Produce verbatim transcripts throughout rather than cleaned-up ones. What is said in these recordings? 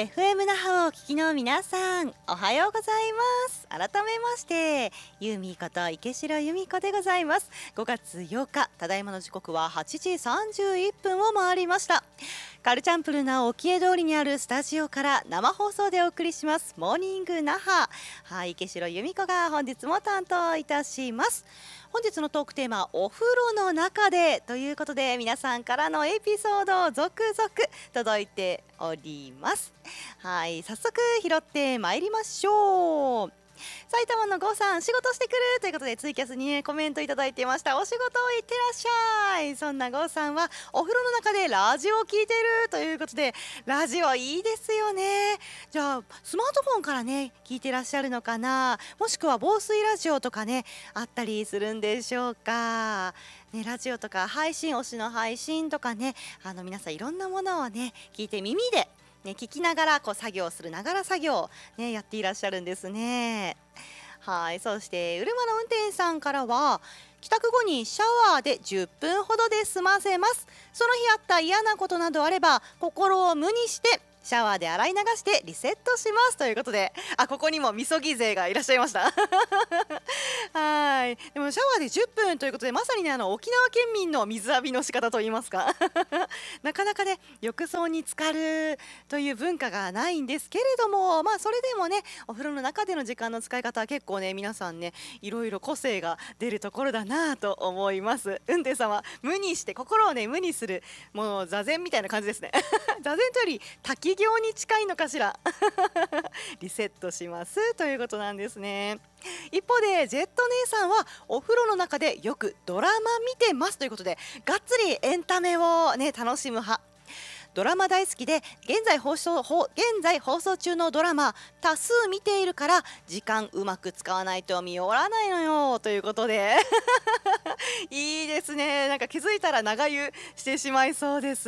エフエム 那覇をお聞きの皆さん、おはようございます。改めましてユーミーこと池城由美子でございます。ごがつようか、ただいまの時刻ははちじさんじゅういっぷんを回りました。カルチャンプルな沖江通りにあるスタジオから生放送でお送りしますモーニング那覇。はい、池城由美子が本日も担当いたします。本日のトークテーマ、お風呂の中でということで、皆さんからのエピソード続々届いております。はい、早速拾ってまいりましょう。埼玉の郷さん、仕事してくるということでツイキャスに、ね、コメントいただいてました。お仕事行ってらっしゃい。そんな郷さんはお風呂の中でラジオを聞いてるということで、ラジオいいですよね。じゃあスマートフォンからね聞いてらっしゃるのかな、もしくは防水ラジオとかねあったりするんでしょうかね。ラジオとか配信、推しの配信とかね、あの皆さんいろんなものをね聞いて耳でね、聞きながらこう作業するながら作業、ね、やっていらっしゃるんですね。はい、そしてうるまの運転手さんからは、帰宅後にシャワーでじゅっぷんほどで済ませます。その日あった嫌なことなどあれば心を無にしてシャワーで洗い流してリセットしますということで、あ、ここにもみそぎ勢がいらっしゃいましたはい、でもシャワーでじゅっぷんということで、まさにね、あの沖縄県民の水浴びの仕方といいますかなかなかね浴槽に浸かるという文化がないんですけれども、まあそれでもね、お風呂の中での時間の使い方は結構ね、皆さんねいろいろ個性が出るところだなと思います。運転様、無にして心をね無にする、もう座禅みたいな感じですね座禅というより滝行に近いのかしらリセットしますということなんですね。一方でジェット姉さんはお風呂の中でよくドラマ見てますということで、がっつりエンタメをね楽しむ派。ドラマ大好きで、現在放送現在放送中のドラマ多数見ているから時間うまく使わないと見終わらないのよということでいいですね。なんか気づいたら長湯してしまいそうです。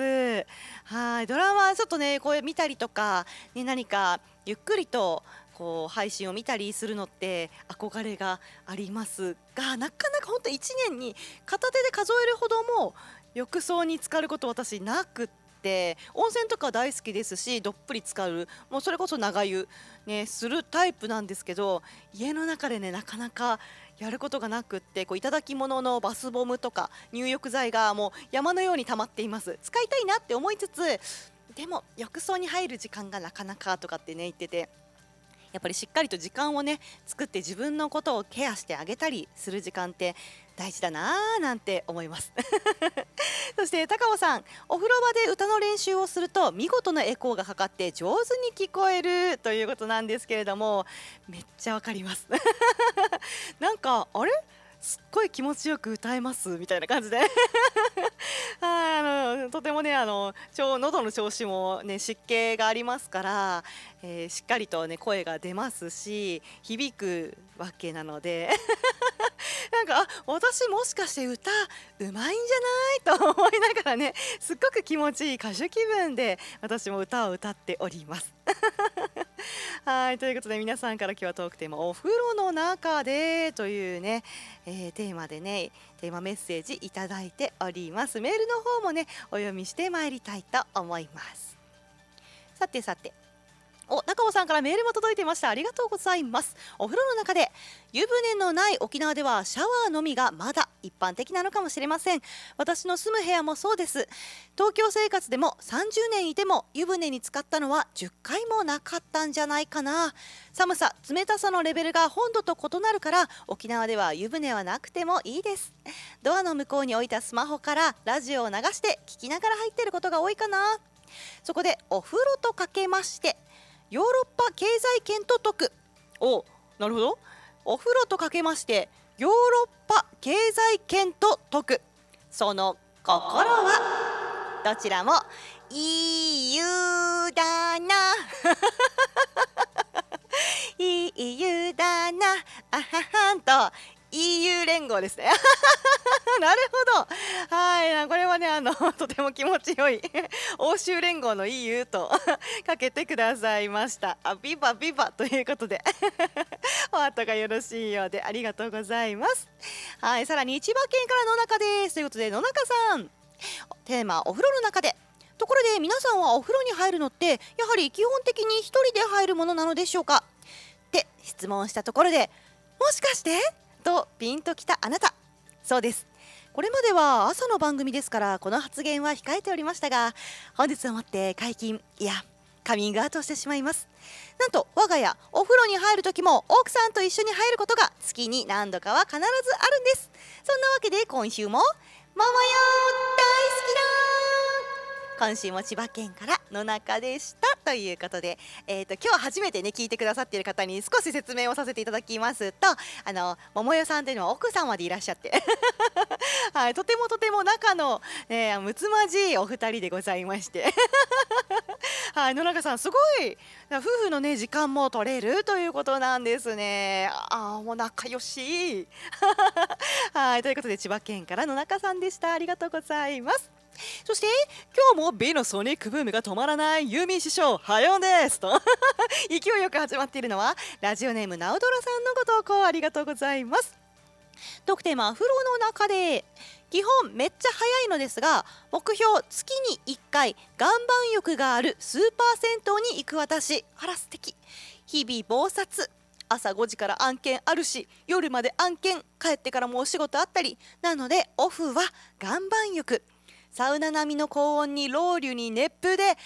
はい、ドラマちょっとねこれ見たりとか、ね、何かゆっくりとこう配信を見たりするのって憧れがありますが、なかなか本当いちねんに片手で数えるほども浴槽に浸かること私なくって、温泉とか大好きですし、どっぷり浸かる、もうそれこそ長湯、ね、するタイプなんですけど、家の中でねなかなかやることがなくって、こういただき物のバスボムとか入浴剤がもう山のように溜まっています。使いたいなって思いつつ、でも浴槽に入る時間がなかなかとかってね言ってて、やっぱりしっかりと時間をね作って自分のことをケアしてあげたりする時間って大事だなーなんて思いますそして高尾さん、お風呂場で歌の練習をすると見事なエコーがかかって上手に聞こえるということなんですけれども、めっちゃわかりますなんかあれすっごい気持ちよく歌えますみたいな感じではい、あのとてもね、あの腸喉の調子もね湿気がありますから、えー、しっかりとね声が出ますし響くわけなのでなんか、あ、私もしかして歌うまいんじゃないと思いながらね、すっごく気持ちいい歌手気分で私も歌を歌っておりますはい、ということで皆さんから今日はトークテーマ、お風呂の中でというね、えー、テーマでねテーマメッセージいただいております。メールの方もねお読みしてまいりたいと思います。さてさて、お、中尾さんからメールも届いてました。ありがとうございます。お風呂の中で湯船のない沖縄ではシャワーのみがまだ一般的なのかもしれません。私の住む部屋もそうです。東京生活でもさんじゅうねんいても湯船に浸かったのはじゅっかいもなかったんじゃないかな。寒さ冷たさのレベルが本土と異なるから沖縄では湯船はなくてもいいです。ドアの向こうに置いたスマホからラジオを流して聞きながら入ってることが多いかな。そこでお風呂とかけましてヨーロッパ経済圏と解く。お、なるほど。お風呂とかけましてヨーロッパ経済圏と解く。その心はどちらも イーユー だなイーユー だなあははんと イーユー 連合ですねなるほど。はい、これはねあのとても気持ちよい欧州連合の イーユー とかけてくださいました。あ、ビバビバということでお後がよろしいようでありがとうございます。はい、さらに千葉県から野中ですということで、野中さん、テーマお風呂の中でところで皆さんはお風呂に入るのってやはり基本的に一人で入るものなのでしょうかって質問したところで、もしかしてとピンときたあなた、そうです。これまでは朝の番組ですからこの発言は控えておりましたが、本日をもって解禁、いやカミングアウトしてしまいます。なんと我が家お風呂に入る時も奥さんと一緒に入ることが月に何度かは必ずあるんです。そんなわけで今週も桃よ大好きだ、今週も千葉県から野中でしたということで、えー、と今日初めてね聞いてくださっている方に少し説明をさせていただきますと、あの桃代さんというのは奥様でいらっしゃってはい、とてもとても仲の、えー、むつまじいお二人でございましてはい、野中さんすごい夫婦のね時間も取れるということなんですね。あーもう仲良しはい、ということで千葉県から野中さんでした。ありがとうございます。そして今日も美のソニックブームが止まらないユーミン師匠はようですと勢いよく始まっているのはラジオネームナウドラさんのご投稿ありがとうございます。トークテーマ風呂の中で、基本めっちゃ早いのですが目標月にいっかい岩盤浴があるスーパー銭湯に行く私、あら素敵。日々忙殺、朝ごじから案件あるし夜まで案件、帰ってからもお仕事あったりなのでオフは岩盤浴、サウナ並みの高温にロウリュに熱風で